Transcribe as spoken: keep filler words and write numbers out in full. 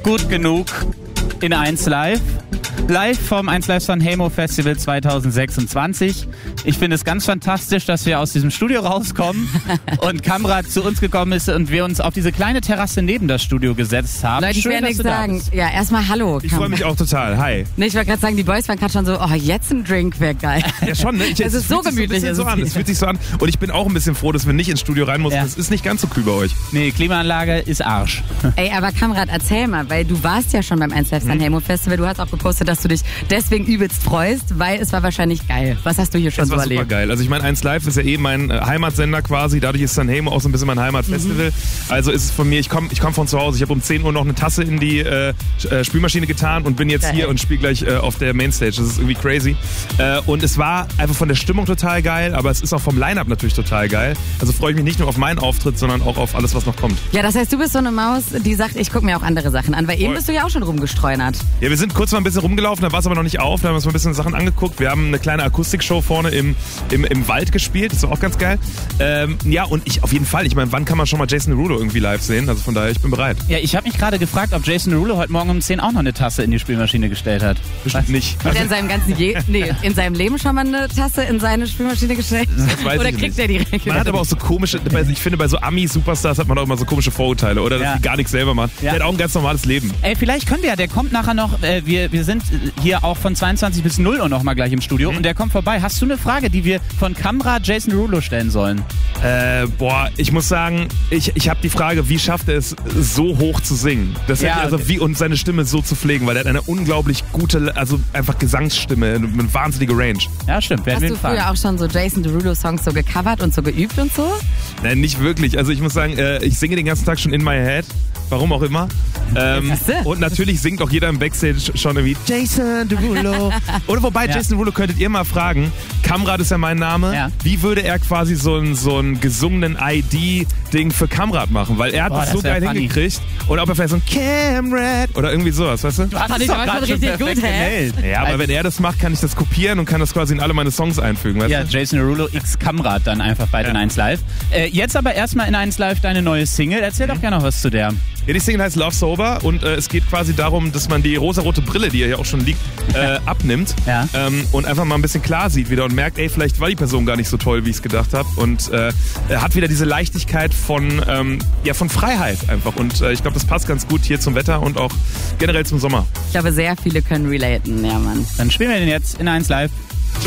gut genug in eins Live. Live vom eins Live Sanremo Festival zwanzig sechsundzwanzig. Ich finde es ganz fantastisch, dass wir aus diesem Studio rauskommen und Kamrat zu uns gekommen ist und wir uns auf diese kleine Terrasse neben das Studio gesetzt haben. Leute, ich Schön, will nichts sagen. Ja, erstmal hallo. Ich freue mich auch total. Hi. Nee, ich wollte gerade sagen, die Boys waren gerade schon so, oh, jetzt ein Drink wäre geil. Ja, schon, ne? Ich, es ist so gemütlich. Es so an. Es fühlt sich so an. Und ich bin auch ein bisschen froh, dass wir nicht ins Studio rein mussten. Ja. Es ist nicht ganz so kühl bei euch. Nee, Klimaanlage ist Arsch. Ey, aber Kamrat, erzähl mal, weil du warst ja schon beim eins Live Sanremo Festival. Du hast auch gepostet, dass du dich deswegen übelst freust, weil es war wahrscheinlich geil. Was hast du hier schon das so war erlebt? Super geil. Also ich meine, eins Live ist ja eh mein äh, Heimatsender quasi. Dadurch ist Sanremo auch so ein bisschen mein Heimatfestival. Mhm. Also ist es von mir, ich komme ich komm von zu Hause. Ich habe um zehn Uhr noch eine Tasse in die äh, Spülmaschine getan und bin jetzt geil. Hier und spiele gleich äh, auf der Mainstage. Das ist irgendwie crazy. Äh, und es war einfach von der Stimmung total geil, aber es ist auch vom Line-Up natürlich total geil. Also freue ich mich nicht nur auf meinen Auftritt, sondern auch auf alles, was noch kommt. Ja, das heißt, du bist so eine Maus, die sagt, ich gucke mir auch andere Sachen an, weil Voll. Eben bist du ja auch schon rumgestreunert. Ja, wir sind kurz mal ein bisschen rumgelaufen, da war es aber noch nicht auf. Da haben wir uns mal ein bisschen Sachen angeguckt. Wir haben eine kleine Akustikshow vorne im, im, im Wald gespielt. Das war auch ganz geil. Ähm, ja, und ich auf jeden Fall. Ich meine, wann kann man schon mal Jason Derulo irgendwie live sehen? Also von daher, ich bin bereit. Ja, ich habe mich gerade gefragt, ob Jason Derulo heute Morgen um zehn auch noch eine Tasse in die Spülmaschine gestellt hat. Bestimmt Was? nicht. Hat er in seinem ganzen Je- nee, in seinem Leben schon mal eine Tasse in seine Spülmaschine gestellt? Das weiß oder ich kriegt nicht. er direkt? Man hat aber auch so komische, ich finde, bei so Ami-Superstars hat man auch immer so komische Vorurteile, oder? Dass ja. die gar nichts selber machen. Ja. Der hat auch ein ganz normales Leben. Ey, vielleicht können wir ja, der kommt nachher noch, äh, wir, wir sind hier auch von zweiundzwanzig bis null Uhr noch mal gleich im Studio mhm. und der kommt vorbei. Hast du eine Frage, die wir von Kamrat Jason Derulo stellen sollen? Äh, boah, ich muss sagen, ich, ich habe die Frage, wie schafft er es, so hoch zu singen? Das ja, also wie und seine Stimme so zu pflegen, weil er hat eine unglaublich gute, also einfach Gesangsstimme, eine wahnsinnige Range. Ja, stimmt. Hast du früher fragen. auch schon so Jason Derulo Songs so gecovert und so geübt und so? Nein, nicht wirklich. Also ich muss sagen, äh, ich singe den ganzen Tag schon in my head. Warum auch immer. Ähm, und natürlich singt auch jeder im Backstage schon irgendwie Jason Derulo. Oder wobei, ja. Jason Derulo könntet ihr mal fragen, Kamrat ist ja mein Name, ja. wie würde er quasi so einen so einen gesungenen I D-Ding für Kamrat machen? Weil er hat Boah, das so geil funny. hingekriegt. Und ob er vielleicht so ein Kamrat oder irgendwie sowas, weißt du? Du hast es doch gerade richtig gut, hä? Ja, aber wenn er das macht, kann ich das kopieren und kann das quasi in alle meine Songs einfügen, weißt ja, du? Jason Derulo x Kamrat dann einfach bei ja. den eins Live. Äh, jetzt aber erstmal in eins Live deine neue Single. Erzähl mhm. doch gerne noch was zu der. Ja, die Single heißt Love Sober und äh, es geht quasi darum, dass man die rosarote Brille, die ja hier auch schon liegt, äh, abnimmt ja. ähm, und einfach mal ein bisschen klar sieht wieder und merkt, ey, vielleicht war die Person gar nicht so toll, wie ich es gedacht habe und äh, hat wieder diese Leichtigkeit von, ähm, ja, von Freiheit einfach und äh, ich glaube, das passt ganz gut hier zum Wetter und auch generell zum Sommer. Ich glaube, sehr viele können relaten, ja Mann. Dann spielen wir den jetzt in eins Live.